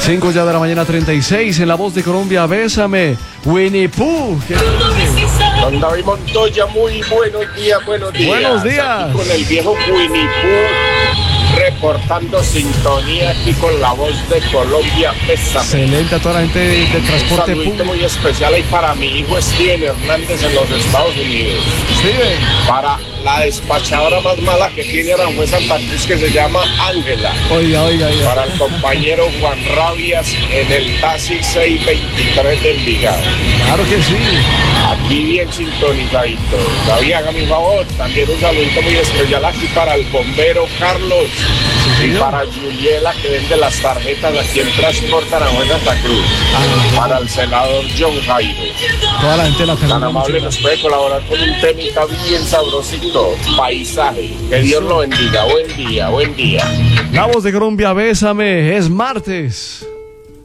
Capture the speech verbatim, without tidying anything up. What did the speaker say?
cinco ya de la mañana, treinta y seis. En La Voz de Colombia, bésame, Winnie Pooh. Don David Montoya, muy buenos días, buenos días. Buenos días. Aquí con el viejo Winnie Pooh, reportando sintonía aquí con La Voz de Colombia, bésame. Excelente a toda la gente del Un transporte saludito público. muy especial ahí para mi hijo Steven Hernández en los Estados Unidos. Steven. Para la despachadora más mala que tiene Aranjuez Santa Cruz, que se llama Ángela. Oiga, oiga, oiga. Para el compañero Juan Rabias en el taxi seiscientos veintitrés de Envigado. Claro que sí. Aquí bien sintonizadito. David, haga mi favor. También un saludito muy especial aquí para el bombero Carlos. Y para Juliela, que vende las tarjetas aquí en Transporte Aranjuez Santa Cruz. Ah, Para el senador John Jairo. toda la gente de la Tan televisión. amable, nos puede colaborar con un temita bien sabrosito. Paisaje. Que Dios lo bendiga. Buen día, buen día. La Voz de Colombia, bésame. Es martes.